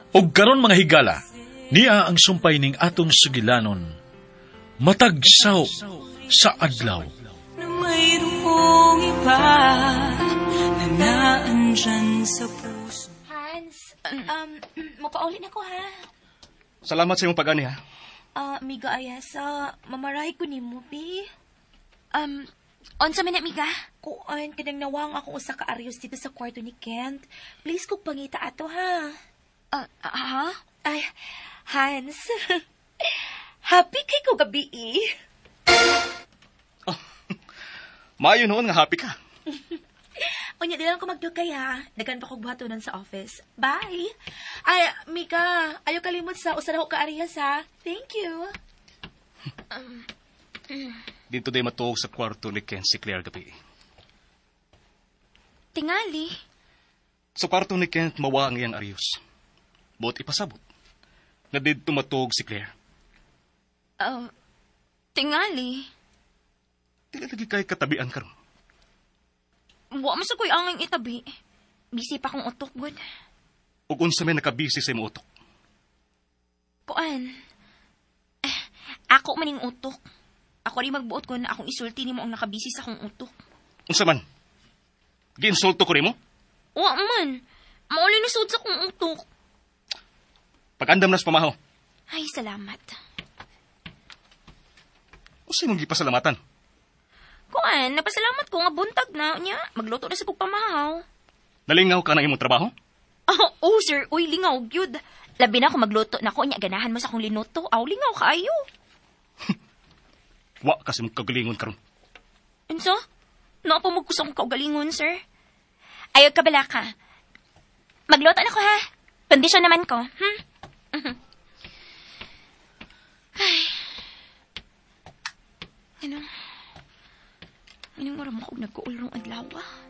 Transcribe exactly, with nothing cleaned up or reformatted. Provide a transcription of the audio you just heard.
Og karon mga higala, niya ang sumpay ning atong sugilanon. Matagsaw sa adlaw. Na mayroong iba na naandyan sa puso. Hans, um, mapauli na ko ha. Salamat sa iyong pag-ani, ha? Ah, uh, miga ayasa, mamarahi ko ni mo, bi. Um, onsa man na, miga? Kuan, kadang nawang ako usa ka aryos dito sa kwarto ni Kent. Please, kung pangita ato, ha? Ah, uh, ha? Ay, Hans. Happy kay ko gabi, eh. Oh, maayo noon nga happy ka. Unya, di lang ko magdugay, ha? Dagan pa kong buhatonan sa office. Bye! Ay, Mika, ayaw kalimot sa usa na ko ka aryos, ha? Thank you. um, Dito day matuog sa kwarto ni Ken si Claire gabi. Tingali. Sa kwarto ni Kent mawa ang iyang aryos. Buot ipasabot. Na dito matuog si Claire. Uh, tingali. Dili lagi kay katabian karon. Wa man sa ko'y anging itabi. Busy pa kong utok, good. Ug unsa may nakabisi sa imong utok? Kuan? Eh, ako maning utok. Ako rin magbuot ko na akong isulti ni mo ang nakabisi sa akong utok. Unsa man? Giinsulto ko nimo? Wa man. Mauli ni sud sa akong utok. Pag-andam na sa pamahaw. Ay, salamat. Unsa imong gipasalamatan? Kuan, napasalamat ko nga buntag na niya. Magluto na sa kong pamahaw. Nalingaw ka na imong trabaho? Oh, oh, sir. Uy, lingaw, gyud. Labi na ako magluto na ko. Nya, ganahan mo sa akong linuto. Aw, lingaw ka ayo. Wa kasi mong kagalingon karon. Unsa? Napamog ko sa akong kaugalingon, sir. Ayaw ka bala ka. Magluto na ko, ha? Kondisyon naman ko. Hmm? Ay. Ano? Anong maram ako nagkuulong adlaw, ah?